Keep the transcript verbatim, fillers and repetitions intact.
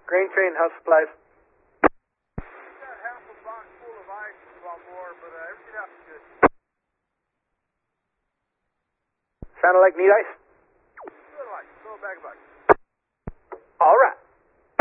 Grain train, house supplies. Got half a box full of ice on board, but uh, everything else is good. Sounded like neat ice? Good ice. Throw a bag of ice. All right.